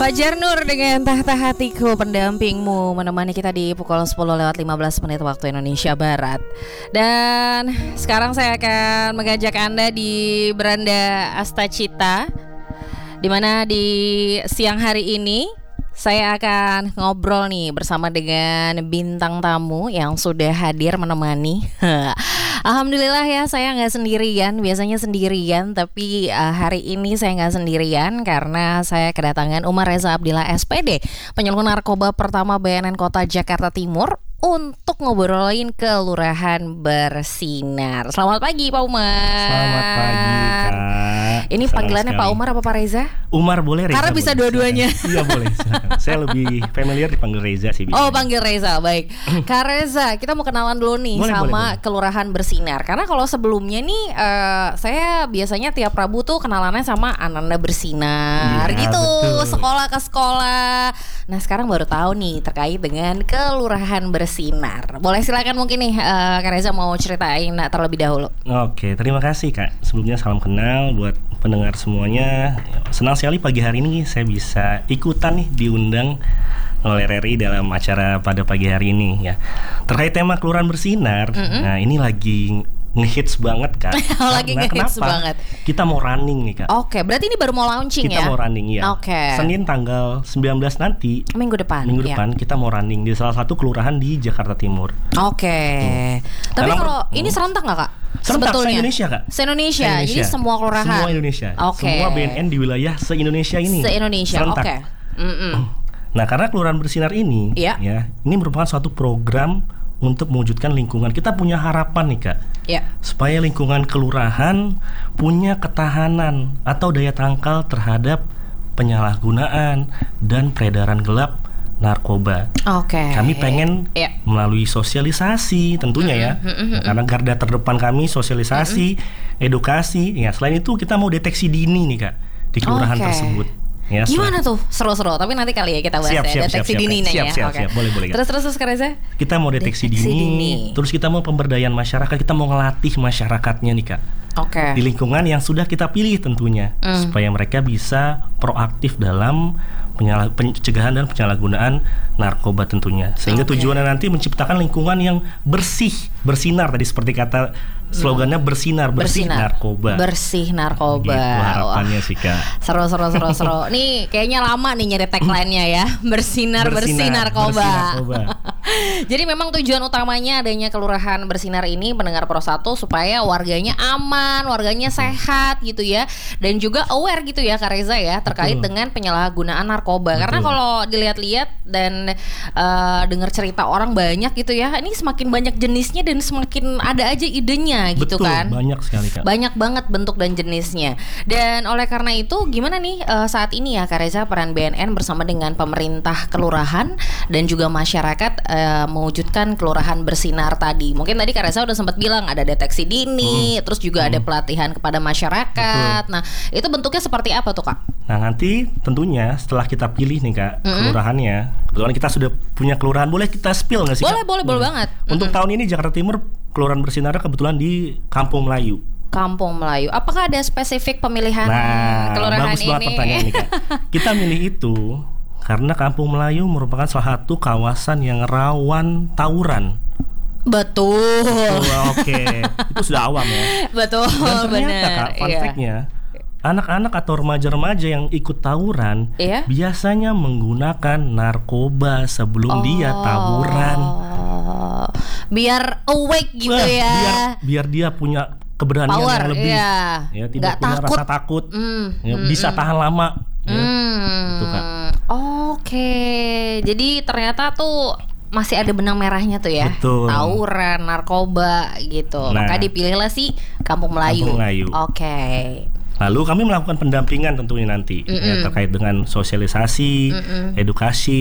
Fajar Nur dengan Tahta Hatiku, pendampingmu, menemani kita di pukul 10:15 waktu Indonesia Barat. Dan sekarang saya akan mengajak Anda di beranda Astacita, di mana di siang hari ini saya akan ngobrol nih bersama dengan bintang tamu yang sudah hadir menemani. Alhamdulillah ya, saya nggak sendirian. Biasanya sendirian, tapi hari ini saya nggak sendirian karena saya kedatangan Umar Reza Abdillah SPD, penyelundup narkoba pertama BNN Kota Jakarta Timur, untuk ngobrolin Kelurahan Bersinar. Selamat pagi Pak Umar. Selamat pagi Kak. Ini Senang panggilannya sekali. Pak Umar apa Pak Reza? Umar boleh, Reza Karena bisa boleh. dua-duanya. Iya boleh. Saya lebih familiar dipanggil Reza sih. Oh, panggil Reza, baik. Kak Reza, kita mau kenalan dulu nih Boleh, sama boleh. Kelurahan Bersinar. Karena kalau sebelumnya nih saya biasanya tiap Rabu tuh kenalannya sama Ananda Bersinar, Iya, gitu, betul. sekolah ke sekolah. Nah sekarang baru tahu nih terkait dengan Kelurahan Bersinar. Boleh silakan mungkin nih Kak Reza mau ceritain terlebih dahulu. Oke, terima kasih Kak. Sebelumnya salam kenal buat pendengar semuanya. Senang sekali pagi hari ini saya bisa ikutan nih diundang oleh RRI dalam acara pada pagi hari ini ya. Terkait tema Kelurahan Bersinar, nah ini lagi ngehits banget Kak. Lagi Karena ngehits kenapa? banget. Kita mau running nih Kak. Oke, berarti ini baru mau launching Kita ya? mau running ya. Oke. Senin tanggal 19 nanti. Minggu depan. Minggu ya. depan kita mau running di salah satu kelurahan di Jakarta Timur. Oke. Tapi Karena kalau ini serentak nggak Kak? Serentak Sebetulnya se-Indonesia Kak. Se-Indonesia. Se-Indonesia. Jadi semua kelurahan. Semua Indonesia. Oke. Semua BNN di wilayah se-Indonesia ini. Se-Indonesia. Serentak. Oke. Nah, karena Kelurahan Bersinar ini Iya. ya, ini merupakan suatu program untuk mewujudkan lingkungan. Kita punya harapan nih Kak. Ya. Supaya lingkungan kelurahan punya ketahanan atau daya tangkal terhadap penyalahgunaan dan peredaran gelap narkoba. Oke. Kami pengen ya. melalui sosialisasi tentunya ya. Karena garda terdepan kami sosialisasi, edukasi. Ya, selain itu kita mau deteksi dini nih Kak di kelurahan Oke. tersebut. Ya, Gimana tuh? Seru-seru. Tapi nanti kali ya kita bahas ya. Deteksi dini nih ya. Siap, Oke. boleh. Terus Kak Reza? Kita mau deteksi Deteksi dini, dini. terus kita mau pemberdayaan masyarakat, kita mau ngelatih masyarakatnya nih Kak. Oke. Di lingkungan yang sudah kita pilih tentunya, supaya mereka bisa proaktif dalam pencegahan dan penyalahgunaan narkoba tentunya. Sehingga Oke. tujuannya nanti menciptakan lingkungan yang bersih, bersinar tadi seperti kata slogannya bersinar narkoba. Bersih narkoba. Gitu harapannya Wah, sih Kak. Seru. Nih kayaknya lama nih nyari tagline-nya ya. Bersinar bersih narkoba. bersih narkoba. Jadi memang tujuan utamanya adanya Kelurahan Bersinar ini, pendengar Pro 1, supaya warganya aman, warganya sehat gitu ya. Dan juga aware gitu ya Kak Reza ya, terkait Betul. dengan penyalahgunaan narkoba. Karena Betul. kalau dilihat-lihat dan dengar cerita orang banyak gitu ya, ini semakin banyak jenisnya dan semakin ada aja idenya gitu Betul, kan. banyak sekali Kak. Banyak banget bentuk dan jenisnya. Dan oleh karena itu gimana nih saat ini ya Kak Reza, peran BNN bersama dengan pemerintah kelurahan dan juga masyarakat mewujudkan Kelurahan Bersinar tadi. Mungkin tadi Kak Reza udah sempat bilang ada deteksi dini, terus juga ada pelatihan kepada masyarakat. Nah, itu bentuknya seperti apa tuh Kak? Nah, nanti tentunya setelah kita pilih nih Kak kelurahannya, kebetulan kita sudah punya kelurahan, boleh kita spill nggak sih Kak? Boleh banget. Untuk tahun ini Jakarta Timur Kelurahan Bersinar kebetulan di Kampung Melayu. Kampung Melayu. Apakah ada spesifik pemilihan Nah, kelurahan bagus banget ini? pertanyaan ini Kak. Kita milih itu karena Kampung Melayu merupakan salah satu kawasan yang rawan tawuran. Betul. Oke, itu sudah awam ya. Betul, Dan ternyata benar. Kak, fun Iya. fact-nya, anak-anak atau remaja-remaja yang ikut tawuran Iya. biasanya menggunakan narkoba sebelum dia tawuran. Biar awake gitu Wah, ya. biir dia punya keberanian Power, yang lebih, iya. ya tidak Nggak punya takut. rasa takut, ya, bisa tahan lama. Ya. Gitu, Kak. Oke. Jadi ternyata tuh masih ada benang merahnya tuh ya. Betul. Tawuran, narkoba gitu. Nah. Maka dipilihlah si Kampung Melayu. Kampung Melayu. Oke. Lalu kami melakukan pendampingan tentunya nanti ya, terkait dengan sosialisasi, edukasi.